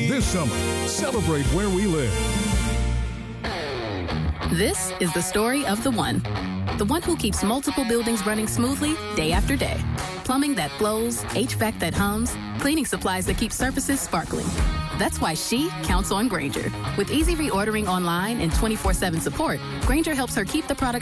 This summer, celebrate where we live. This is the story of the one who keeps multiple buildings running smoothly day after day. Plumbing that flows, HVAC that hums, cleaning supplies that keep surfaces sparkling. That's why she counts on Grainger. With easy reordering online and 24/7 support, Grainger helps her keep the product